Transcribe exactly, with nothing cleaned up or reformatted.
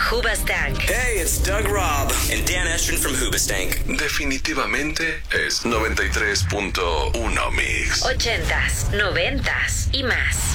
Hoobastank. Hey, it's Doug Robb and Dan Estrin from Hoobastank. Definitivamente es noventa y tres punto uno Mix. Ochentas, noventas y más.